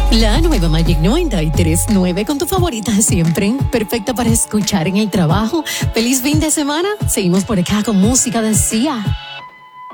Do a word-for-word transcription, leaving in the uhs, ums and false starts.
La nueva Magic noventa y tres punto nueve con tu favorita de siempre. Perfecta para escuchar en el trabajo. Feliz fin de semana. Seguimos por acá con música de Sia.